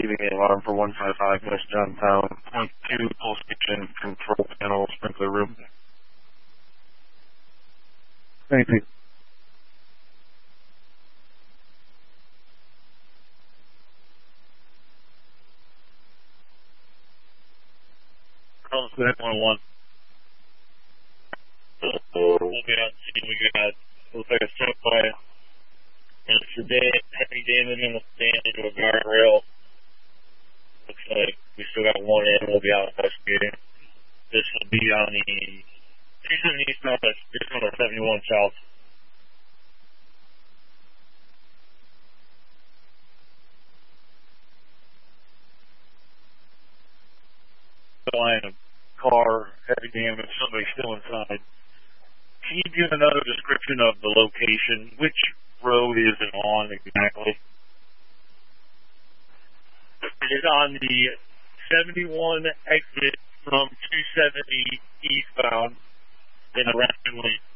receiving the alarm for 155 West Downtown, point 2, pulse station, control panel, sprinkler room. Thank you. Calls to 911. We'll be out seeing we got, looks like a struck by a sedan, heavy damage in the stand into a guardrail. Looks like we still got one in, we'll be out investigating. This will be on the 270 eastbound, this on the 71 south. Line of car, heavy damage, somebody still inside. Can you give another description of the location? Which road is it on exactly? It is on the 71 exit from 270 eastbound in the Rapid Lane.